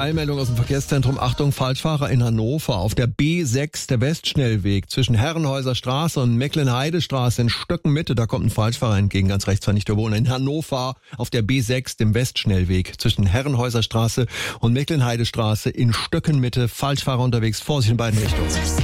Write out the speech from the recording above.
Eilmeldung aus dem Verkehrszentrum. Achtung, Falschfahrer in Hannover. Auf der B6, der Westschnellweg zwischen Herrenhäuser Straße und Mecklenheidestraße in Stöckenmitte. Da kommt ein Falschfahrer entgegen, ganz rechts, war nicht der Wohner. In Hannover auf der B6, dem Westschnellweg zwischen Herrenhäuser Straße und Mecklenheidestraße in Stöckenmitte. Falschfahrer unterwegs, Vorsicht in beiden Richtungen.